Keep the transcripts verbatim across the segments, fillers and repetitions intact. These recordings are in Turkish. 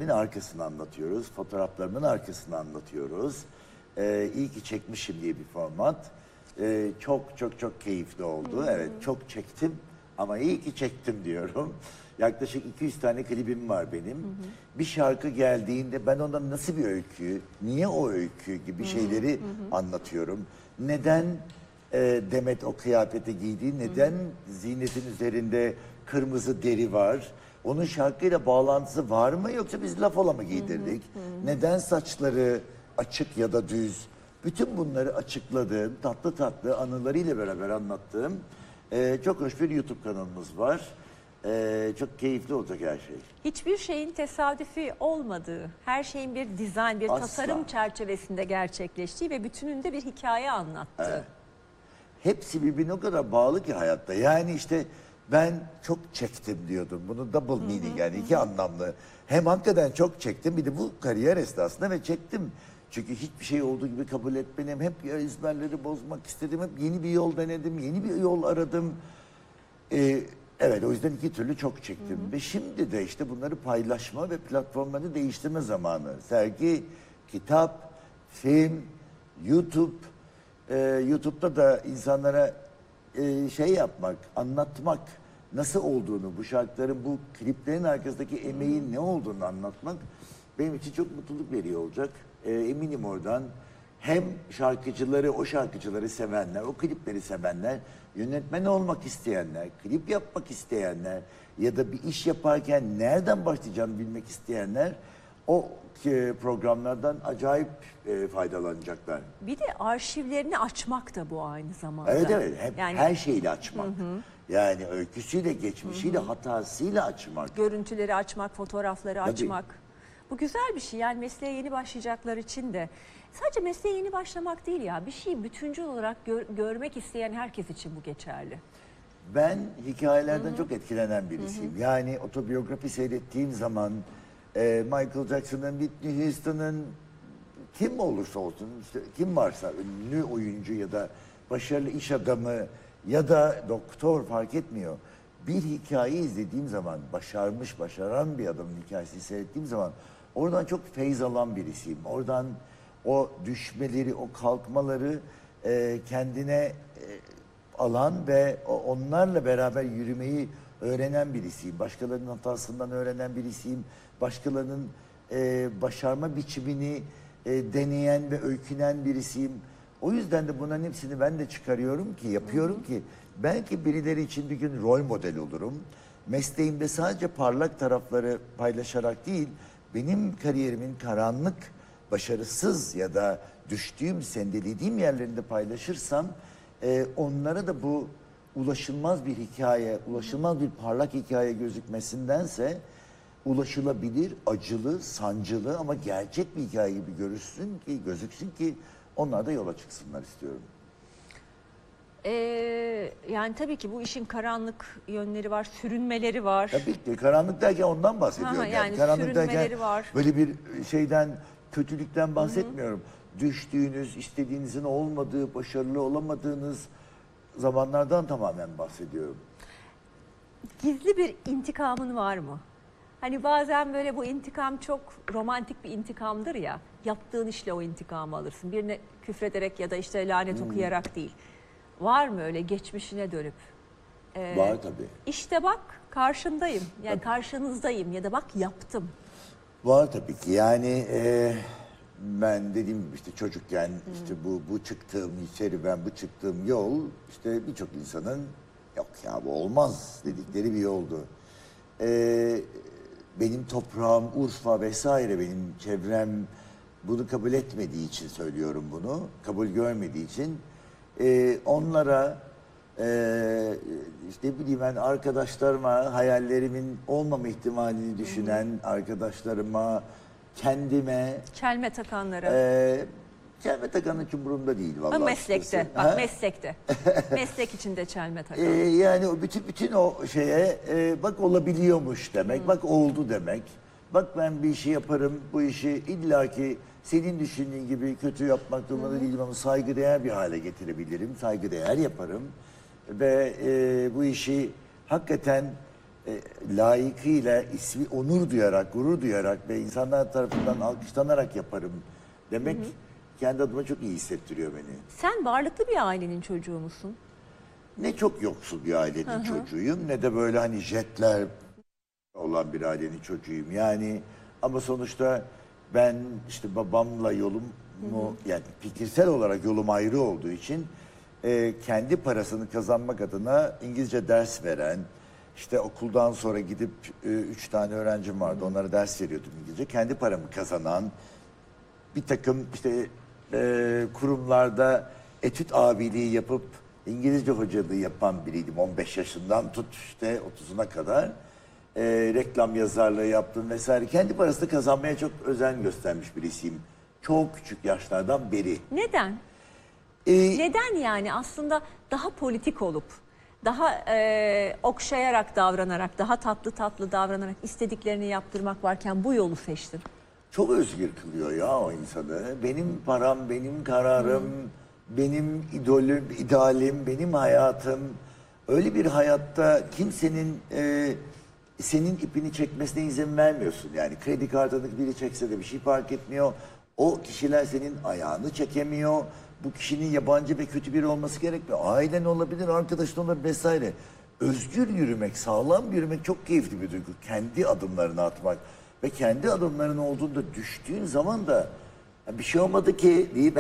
kliplerimizin arkasını anlatıyoruz. Fotoğraflarımın arkasını anlatıyoruz. Ee, iyi ki çekmişim diye bir format. Ee, çok çok çok keyifli oldu. Hı-hı. Evet, çok çektim ama iyi ki çektim diyorum. Yaklaşık iki yüz tane klibim var benim. Hı-hı. Bir şarkı geldiğinde ben ona nasıl bir öykü, niye o öykü gibi şeyleri Hı-hı. anlatıyorum. Neden e, Demet o kıyafeti giydi, neden Hı-hı. Zinet'in üzerinde kırmızı deri var? Onun şarkıyla bağlantısı var mı yoksa biz laf ola mı giydirdik? Hı hı. Neden saçları açık ya da düz? Bütün bunları açıkladığım, tatlı tatlı anılarıyla beraber anlattığım e, çok hoş bir YouTube kanalımız var. E, çok keyifli olacak her şey. Hiçbir şeyin tesadüfi olmadığı, her şeyin bir dizayn, bir Asla. tasarım çerçevesinde gerçekleştiği ve bütününde bir hikaye anlattığı. Evet. Hepsi birbirine o kadar bağlı ki hayatta. Yani işte ben çok çektim diyordum. Bunu double meaning yani iki anlamlı. Hem hakikaten çok çektim bir de bu kariyer esnasında ve çektim. Çünkü hiçbir şey olduğu gibi kabul etmedim. Hep ezberleri bozmak istedim. Hep yeni bir yol denedim. Yeni bir yol aradım. Ee, evet o yüzden iki türlü çok çektim. Hı hı. Ve şimdi de işte bunları paylaşma ve platformları değiştirme zamanı. Sergi, kitap, film, YouTube. Ee, YouTube'da da insanlara e, şey yapmak, anlatmak, nasıl olduğunu, bu şarkıların, bu kliplerin arkasındaki emeğin ne olduğunu anlatmak benim için çok mutluluk veriyor olacak. Ee, eminim oradan hem şarkıcıları, o şarkıcıları sevenler, o klipleri sevenler, yönetmen olmak isteyenler, klip yapmak isteyenler ya da bir iş yaparken nereden başlayacağını bilmek isteyenler o programlardan acayip e, faydalanacaklar. Bir de arşivlerini açmak da bu aynı zamanda. Evet evet. Hep, yani, her şeyle açmak. Hı hı. Yani öyküsüyle, geçmişiyle, hı hı. hatasıyla açmak. Görüntüleri açmak, fotoğrafları Tabii. açmak. Bu güzel bir şey. Yani mesleğe yeni başlayacaklar için de. Sadece mesleğe yeni başlamak değil ya. Bir şeyi bütüncül olarak gör, görmek isteyen herkes için bu geçerli. Ben hikayelerden hı hı. çok etkilenen birisiyim. Hı hı. Yani otobiyografi seyrettiğim zaman e, Michael Jackson'ın, Whitney Houston'ın, kim olursa olsun, işte kim varsa ünlü oyuncu ya da başarılı iş adamı ya da doktor fark etmiyor. Bir hikaye izlediğim zaman, başarmış, başaran bir adamın hikayesini seyrettiğim zaman oradan çok feyz alan birisiyim. Oradan o düşmeleri, o kalkmaları e, kendine e, alan ve o, onlarla beraber yürümeyi öğrenen birisiyim. Başkalarının hatasından öğrenen birisiyim. Başkalarının e, başarma biçimini e, deneyen ve öykünen birisiyim. O yüzden de bunların hepsini ben de çıkarıyorum ki, yapıyorum hı hı. ki belki birileri için bir gün rol model olurum. Mesleğimde sadece parlak tarafları paylaşarak değil, benim kariyerimin karanlık, başarısız ya da düştüğüm, sendelediğim yerlerinde paylaşırsam e, onlara da bu ulaşılmaz bir hikaye, ulaşılmaz bir parlak hikaye gözükmesindense ulaşılabilir, acılı, sancılı ama gerçek bir hikaye gibi görürsün ki, gözüksün ki onlar da yola çıksınlar istiyorum. Ee, yani tabii ki bu işin karanlık yönleri var, sürünmeleri var. Tabii ki karanlık derken ondan bahsediyorum. Ha, yani, yani karanlık sürünmeleri derken var. Böyle bir şeyden, kötülükten bahsetmiyorum. Hı hı. Düştüğünüz, istediğinizin olmadığı, başarılı olamadığınız zamanlardan tamamen bahsediyorum. Gizli bir intikamın var mı? Hani bazen böyle bu intikam çok romantik bir intikamdır ya. Yaptığın işle o intikamı alırsın. Birine küfrederek ya da işte lanet hmm. okuyarak değil. Var mı öyle geçmişine dönüp? Ee, Var tabii. İşte bak karşındayım. Yani tabii. Karşınızdayım ya da bak yaptım. Var tabii ki. Yani e, ben dediğim gibi işte çocukken hmm. işte bu bu çıktığım serüven, bu çıktığım yol işte birçok insanın yok ya bu olmaz dedikleri bir yoldu. Eee Benim toprağım, Urfa vesaire benim çevrem bunu kabul etmediği için söylüyorum bunu. Kabul görmediği için e, onlara e, işte bileyim ben arkadaşlarıma, hayallerimin olmama ihtimalini düşünen hmm. arkadaşlarıma, kendime çelme takanlara. E, çelme takanın umurumda değil vallahi. Ama meslekte, bak ha? meslekte. Meslek içinde çelme takan. Ee, yani o bütün bütün o şeye e, bak olabiliyormuş demek, hmm. bak oldu demek. Bak ben bir işi yaparım, bu işi illaki senin düşündüğün gibi kötü yapmak durumunda hmm. değilim ama saygıdeğer bir hale getirebilirim, saygıdeğer yaparım. Ve e, bu işi hakikaten e, layıkıyla ismi onur duyarak, gurur duyarak ve insanlar tarafından alkışlanarak yaparım demek kendi adıma çok iyi hissettiriyor beni. Sen varlıklı bir ailenin çocuğu musun? Ne çok yoksul bir ailenin çocuğuyum ne de böyle hani jetler olan bir ailenin çocuğuyum. Yani ama sonuçta ben işte babamla yolum mu yani fikirsel olarak yolum ayrı olduğu için e, kendi parasını kazanmak adına İngilizce ders veren, işte okuldan sonra gidip e, üç tane öğrencim vardı, onlara ders veriyordum İngilizce. Kendi paramı kazanan bir takım işte e, kurumlarda etüt abiliği yapıp İngilizce hocalığı yapan biriydim on beş yaşından tut işte otuzuna kadar. E, reklam yazarlığı yaptım vesaire. Kendi parasını kazanmaya çok özen göstermiş birisiyim. Çok küçük yaşlardan beri. Neden? E, Neden yani aslında daha politik olup, daha e, okşayarak davranarak, daha tatlı tatlı davranarak istediklerini yaptırmak varken bu yolu seçtin? Çok özgür kılıyor ya o insanı. Benim param, benim kararım, benim idolüm, idealim, benim hayatım. Öyle bir hayatta kimsenin e, senin ipini çekmesine izin vermiyorsun. Yani kredi kartını biri çekse de bir şey fark etmiyor. O kişiler senin ayağını çekemiyor. Bu kişinin yabancı ve kötü biri olması gerekmiyor. Ailen olabilir, arkadaşın olabilir vesaire. Özgür yürümek, sağlam yürümek çok keyifli bir duygu. Kendi adımlarını atmak. Ve kendi adımların olduğunda düştüğün zaman da "Ya bir şey olmadı ki" deyip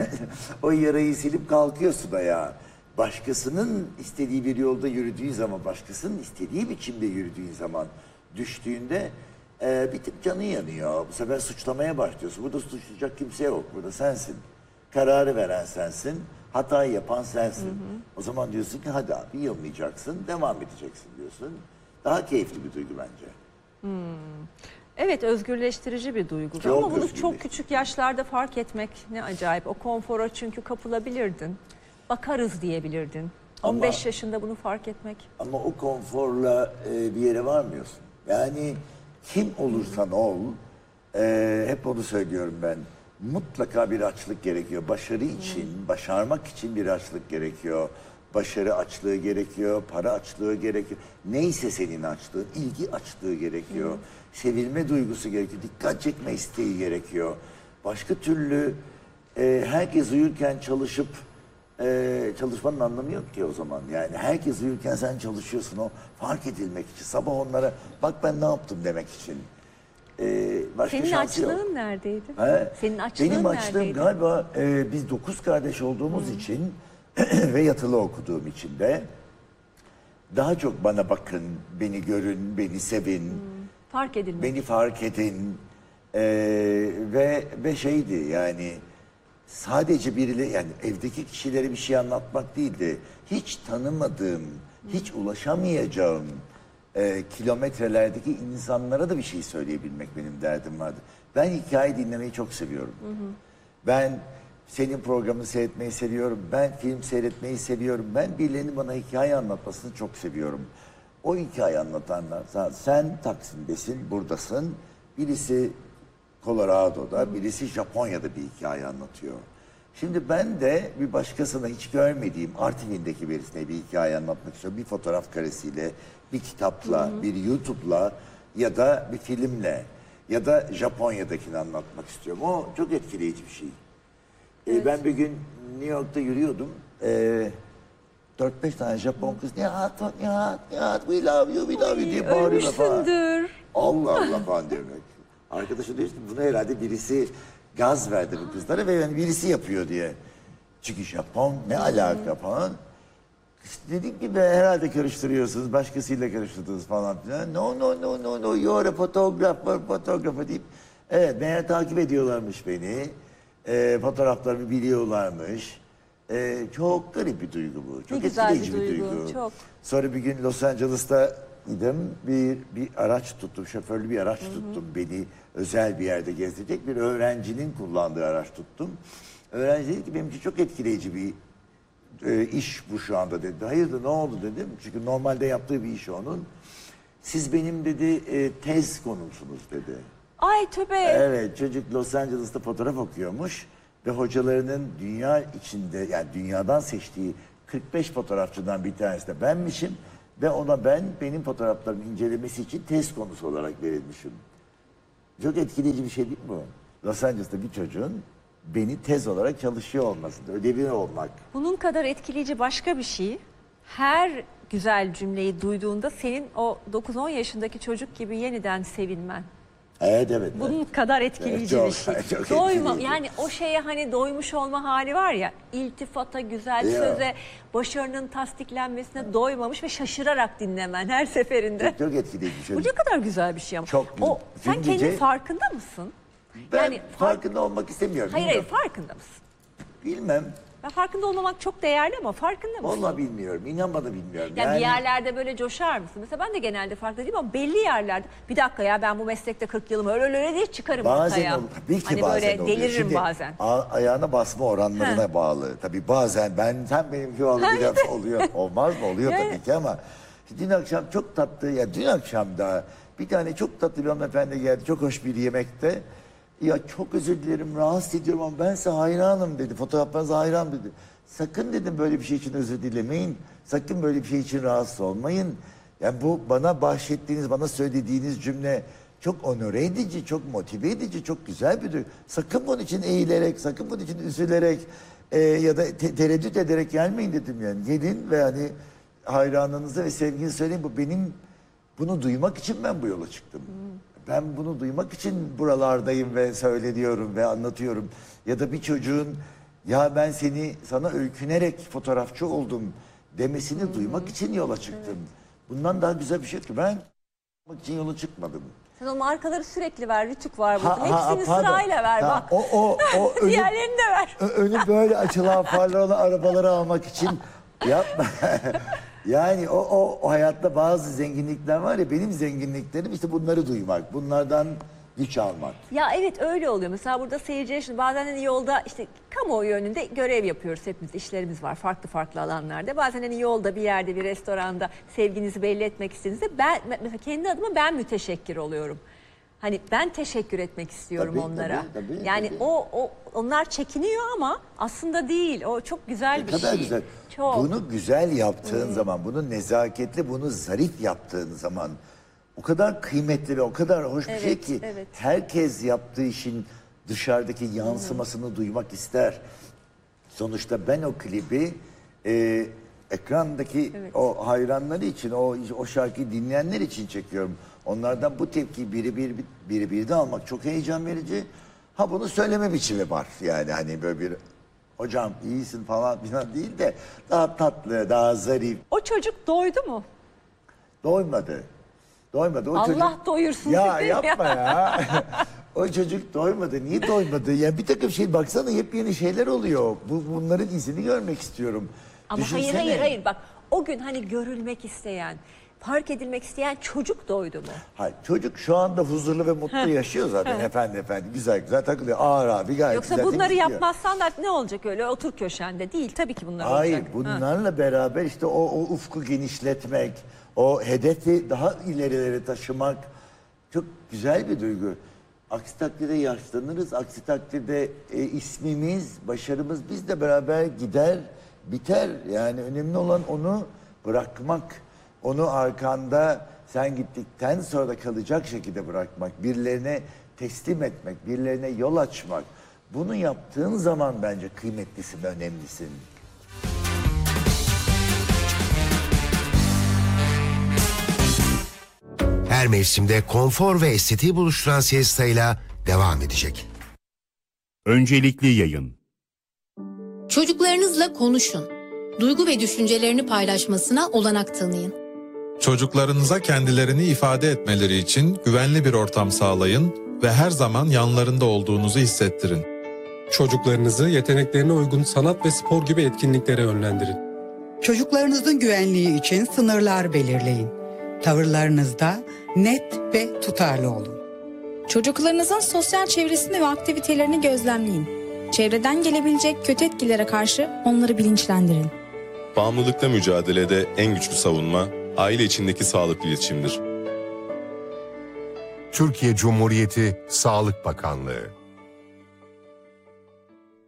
o yarayı silip kalkıyorsun ayağa. Başkasının istediği bir yolda yürüdüğün zaman, başkasının istediği biçimde yürüdüğün zaman düştüğünde e, bir tık canın yanıyor. Bu sefer suçlamaya başlıyorsun. Burada suçlayacak kimse yok. Burada sensin. Kararı veren sensin. Hatayı yapan sensin. Hı hı. O zaman diyorsun ki hadi abi yılmayacaksın, devam edeceksin diyorsun. Daha keyifli bir duygu bence. Hmm. Evet, özgürleştirici bir duygu. Çok Ama bunu çok özgürleştirici. küçük yaşlarda fark etmek ne acayip. O konfora çünkü kapılabilirdin. Bakarız diyebilirdin. Ama- on beş yaşında bunu fark etmek. Ama o konforla e, bir yere varmıyorsun. Yani kim olursan ol, e, hep onu söylüyorum ben. Mutlaka bir açlık gerekiyor. Başarı için, başarmak için bir açlık gerekiyor. Başarı açlığı gerekiyor, para açlığı gerekiyor. Neyse senin açlığın, ilgi açlığı gerekiyor. Sevilme duygusu gerekiyor, dikkat çekme isteği gerekiyor. Başka türlü e, herkes uyurken çalışıp e, çalışmanın anlamı yok ki o zaman. Yani herkes uyurken sen çalışıyorsun o fark edilmek için. Sabah onlara bak ben ne yaptım demek için. E, başka Senin şansı yok. açlığın neredeydi? He? Senin açlığın Benim açlığım neredeydi? galiba e, biz dokuz kardeş olduğumuz için ve yatılı okuduğum için de daha çok bana bakın, beni görün, beni sevin, Fark edilmek. beni fark edin e, ve ve şeydi yani sadece biriyle yani evdeki kişilere bir şey anlatmak değildi. Hiç tanımadığım, hiç ulaşamayacağım e, kilometrelerdeki insanlara da bir şey söyleyebilmek benim derdim vardı. Ben hikaye dinlemeyi çok seviyorum. Ben senin programını seyretmeyi seviyorum. Ben film seyretmeyi seviyorum. Ben birilerinin bana hikaye anlatmasını çok seviyorum. O hikaye anlatanlar, sen Taksim'desin, buradasın. Birisi Colorado'da, birisi Japonya'da bir hikaye anlatıyor. Şimdi ben de bir başkasına hiç görmediğim Artvin'deki birisine bir hikaye anlatmak istiyorum. Bir fotoğraf karesiyle, bir kitapla, bir YouTube'la ya da bir filmle ya da Japonya'dakini anlatmak istiyorum. O çok etkileyici bir şey. Ee, ben bir gün New York'ta yürüyordum. Ee, dört beş tane Japon kız Nihat, Nihat, Nihat, we love you, we love you diye bağırıyorlar falan. Ölmüşsündür. Allah Allah falan diyorum. Arkadaşım diyor ki buna herhalde birisi gaz verdi bu kızlara ve yani birisi yapıyor diye. Çünkü Japon ne alaka falan. İşte dedim ki be herhalde karıştırıyorsunuz, başkasıyla karıştırdınız falan filan. No no no no no you're a photographer, photographer deyip. Evet meğer takip ediyorlarmış beni. E, fotoğraflarımı biliyorlarmış. E, çok garip bir duygu bu. Çok Ne güzel etkileyici bir bir duygu, duygu. çok. Sonra bir gün Los Angeles'ta idim. Bir, bir araç tuttum, şoförlü bir araç tuttum. Beni özel bir yerde gezdirecek bir öğrencinin kullandığı araç tuttum. Öğrenci dedi ki benim için çok etkileyici bir e, iş bu şu anda dedi. Hayırdır ne oldu dedim. Çünkü normalde yaptığı bir iş onun. Siz benim dedi e, tez konumsunuz dedi. Ay tövbe. Evet çocuk Los Angeles'ta fotoğraf okuyormuş ve hocalarının dünya içinde yani dünyadan seçtiği kırk beş fotoğrafçıdan bir tanesi de benmişim Ve ona ben benim fotoğraflarımı incelemesi için test konusu olarak verilmişim. Çok etkileyici bir şey değil mi bu? Los Angeles'ta bir çocuğun beni tez olarak çalışıyor olması, ödevi olmak. Bunun kadar etkileyici başka bir şey. Her güzel cümleyi duyduğunda senin o dokuz on yaşındaki çocuk gibi yeniden sevinmen. Evet evet. Bunun evet. kadar etkileyici Evet, bir şey. çok- çok Doyma, etkileyici. yani o şeye hani doymuş olma hali var ya, iltifata, güzel Ya. söze, başarının tasdiklenmesine doymamış ve şaşırarak dinlemen her seferinde. Çok, çok etkileyici bir şey. Bu ne kadar güzel bir şey ama. Çok güzel. O, sen Dün kendin gece- farkında mısın? Ben yani farkında olmak istemiyorum. Hayır hayır Bilmiyorum. farkında mısın? Bilmem. Ben farkında olmamak çok değerli ama farkında mısın? Vallahi bilmiyorum. İnan bana bilmiyorum. Yani, bir yerlerde böyle coşar mısın? Mesela ben de genelde farkında değilim ama belli yerlerde bir dakika ya ben bu meslekte kırk yılım öyle öyle, öyle diye çıkarım bazen ortaya. olur. Tabii ki hani bazen böyle oluyor. deliririm Şimdi, bazen. a- ayağına basma oranlarına Ha. bağlı. Tabii bazen ben sen benimki oldu bir laf oluyor. Olmaz mı? Oluyor Yani- tabii ki ama dün akşam çok tatlı ya dün akşam da bir tane çok tatlı bir hanımefendi geldi. Çok hoş bir yemekte. Ya çok özür dilerim rahatsız ediyorum ama ben size hayranım dedi. Fotoğraflarınıza hayran dedi. Sakın dedim böyle bir şey için özür dilemeyin. Sakın böyle bir şey için rahatsız olmayın. Yani bu bana bahşettiğiniz, bana söylediğiniz cümle çok onore edici, çok motive edici, çok güzel bir duygu. Sakın bunun için eğilerek, sakın bunun için üzülerek e, ya da te- tereddüt ederek gelmeyin dedim yani. Gelin ve hani hayranınızı ve sevginizi söyleyin. Bu benim, bunu duymak için ben bu yola çıktım. Ben bunu duymak için buralardayım ve söyleniyorum ve anlatıyorum. Ya da bir çocuğun ya ben seni sana öykünerek fotoğrafçı oldum demesini duymak için yola çıktım. Bundan daha güzel bir şey yok ki. Ben yapmak için yola çıkmadım. Sen o markaları sürekli ver, Rütük var burada. Ha, ha, Hepsini pardon. sırayla ver Ha, bak. O, o, o önü, Diğerlerini de ver. ö- önü böyle açılan farları olan arabaları almak için yapma. Yani o, o, o hayatta bazı zenginlikler var ya, benim zenginliklerim işte bunları duymak, bunlardan güç almak. Ya evet öyle oluyor. Mesela burada seyirciler şimdi bazen hani yolda işte kamuoyu önünde görev yapıyoruz hepimiz. İşlerimiz var farklı farklı alanlarda. Bazen hani yolda bir yerde bir restoranda sevginizi belli etmek istediğinizde ben mesela kendi adıma ben müteşekkir oluyorum. Hani ben teşekkür etmek istiyorum Tabii, onlara. tabii, tabii, yani tabii. o o onlar çekiniyor ama aslında değil. O çok güzel Ne bir kadar şey. güzel. Çok. Bunu güzel yaptığın zaman, bunu nezaketli, bunu zarif yaptığın zaman o kadar kıymetli ve o kadar hoş bir Evet, şey ki evet. herkes yaptığı işin dışarıdaki yansımasını duymak ister. Sonuçta ben o klibi e, ekrandaki Evet. o hayranları için, o o şarkıyı dinleyenler için çekiyorum. Onlardan bu tepkiyi biri bir biri bir de almak çok heyecan verici. Ha bunu söyleme biçimi var. Yani hani böyle bir hocam iyisin falan filan değil de daha tatlı, daha zarif. O çocuk doydu mu? Doymadı. Doymadı. O Allah çocuk... doyursun Ya seni yapma ya. O çocuk doymadı. Niye doymadı? Ya bir takım şey baksana yepyeni şeyler oluyor. Bu bunların izini görmek istiyorum. Ama hayır Düşünsene. hayır hayır bak o gün hani görülmek isteyen, fark edilmek isteyen çocuk doydu mu? Hayır, çocuk şu anda huzurlu ve mutlu yaşıyor zaten efendi efendi. Güzel güzel takılıyor. Ağır abi gayet Yoksa güzel bunları temizliyor. yapmazsan da ne olacak öyle otur köşende değil tabii ki bunlar Hayır, olacak. Ha. bunlarla beraber işte o, o ufku genişletmek, o hedefi daha ilerilere taşımak çok güzel bir duygu. Aksi takdirde yaşlanırız, aksi takdirde e, ismimiz, başarımız bizle beraber gider, biter. Yani önemli olan onu bırakmak, onu arkanda sen gittikten sonra da kalacak şekilde bırakmak, birilerine teslim etmek, birilerine yol açmak. Bunu yaptığın zaman bence kıymetlisin ve önemlisin. Her mevsimde konfor ve estetiği buluşturan siestayla devam edecek. Öncelikli yayın. Çocuklarınızla konuşun. Duygu ve düşüncelerini paylaşmasına olanak tanıyın. Çocuklarınıza kendilerini ifade etmeleri için güvenli bir ortam sağlayın ve her zaman yanlarında olduğunuzu hissettirin. Çocuklarınızı yeteneklerine uygun sanat ve spor gibi etkinliklere yönlendirin. Çocuklarınızın güvenliği için sınırlar belirleyin. Tavırlarınızda net ve tutarlı olun. Çocuklarınızın sosyal çevresini ve aktivitelerini gözlemleyin. Çevreden gelebilecek kötü etkilere karşı onları bilinçlendirin. Bağımlılıkla mücadelede en güçlü savunma, aile içindeki sağlıklı iletişimdir. Türkiye Cumhuriyeti Sağlık Bakanlığı.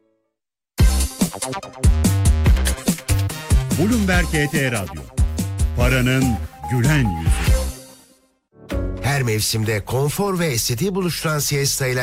Bloomberg H T Radyo. paranın gülen yüzü. Her mevsimde konfor ve estetiği buluşturan siesta ile